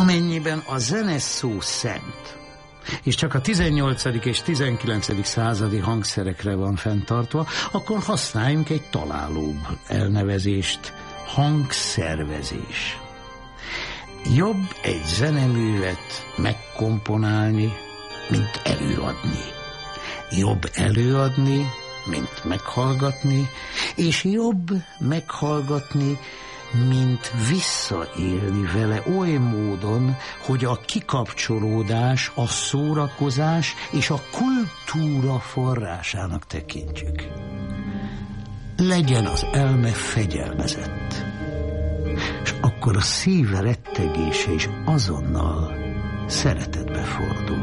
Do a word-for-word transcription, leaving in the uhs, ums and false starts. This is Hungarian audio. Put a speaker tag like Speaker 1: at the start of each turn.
Speaker 1: Amennyiben a zene szó szent, és csak a tizennyolcadik és tizenkilencedik századi hangszerekre van fenntartva, akkor használjunk egy találóbb elnevezést, hangszervezés. Jobb egy zeneművet megkomponálni, mint előadni. Jobb előadni, mint meghallgatni, és jobb meghallgatni, mint visszaélni vele oly módon, hogy a kikapcsolódás, a szórakozás és a kultúra forrásának tekintjük. Legyen az elme fegyelmezett, és akkor a szíve rettegése is azonnal szeretetbe fordul.